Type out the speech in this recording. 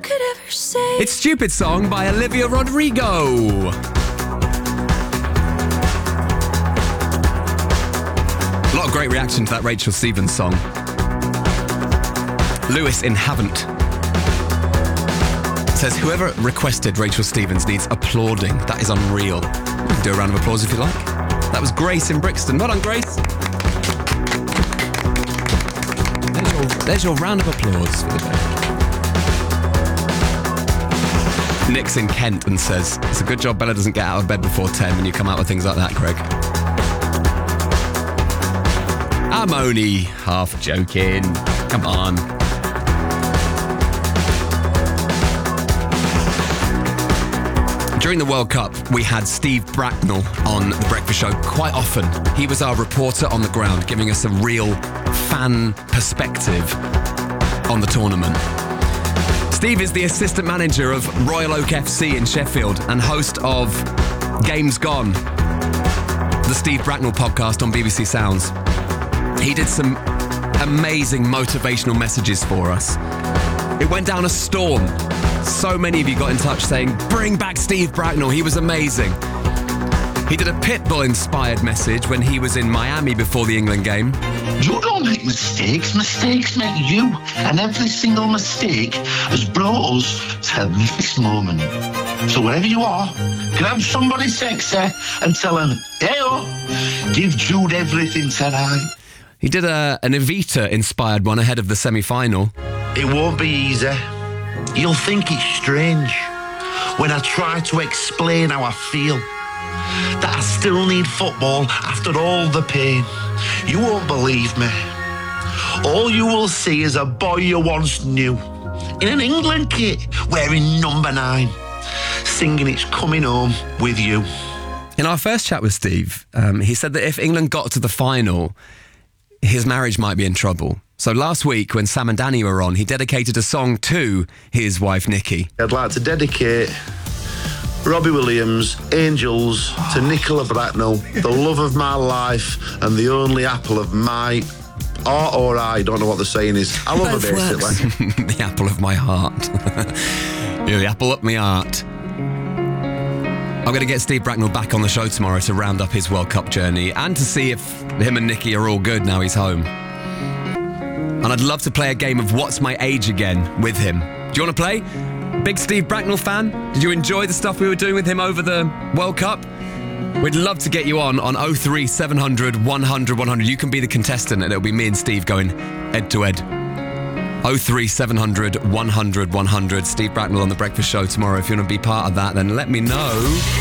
could ever say. It's Stupid Song by Olivia Rodrigo. A lot of great reaction to that Rachel Stevens song. Lewis in Haven't says, whoever requested Rachel Stevens needs applauding. That is unreal. You can do a round of applause if you like. That was Grace in Brixton. Well done, Grace. There's your round of applause for the day. Nick's in Kent and says, it's a good job Bella doesn't get out of bed before 10 when you come out with things like that, Craig. I'm only half joking. Come on. During the World Cup, we had Steve Bracknell on The Breakfast Show quite often. He was our reporter on the ground, giving us a real fan perspective on the tournament. Steve is the assistant manager of Royal Oak FC in Sheffield and host of Games Gone, the Steve Bracknell podcast on BBC Sounds. He did some amazing motivational messages for us. It went down a storm. So many of you got in touch saying, bring back Steve Bracknell, he was amazing. He did a Pitbull-inspired message when he was in Miami before the England game. You don't make mistakes. Mistakes make you. And every single mistake has brought us to this moment. So wherever you are, grab somebody sexy and tell them, hey-oh, give Jude everything tonight. He did an Evita-inspired one ahead of the semi-final. It won't be easy. You'll think it's strange when I try to explain how I feel, that I still need football after all the pain. You won't believe me. All you will see is a boy you once knew in an England kit wearing number 9, singing It's Coming Home with You. In our first chat with Steve, he said that if England got to the final, his marriage might be in trouble. So last week, when Sam and Danny were on, he dedicated a song to his wife, Nikki. I'd like to dedicate Robbie Williams, Angels, to Nicola Bracknell, the love of my life and the only apple of my heart, or I don't know what the saying is. I love her, basically. The apple of my heart. Yeah, the apple up my heart. I'm going to get Steve Bracknell back on the show tomorrow to round up his World Cup journey and to see if him and Nikki are all good now he's home. And I'd love to play a game of What's My Age Again with him. Do you want to play? Big Steve Bracknell fan? Did you enjoy the stuff we were doing with him over the World Cup? We'd love to get you on 03 700 100 100. You can be the contestant and it'll be me and Steve going head to head. 03 700 100 100. Steve Bracknell on The Breakfast Show tomorrow. If you want to be part of that, then let me know.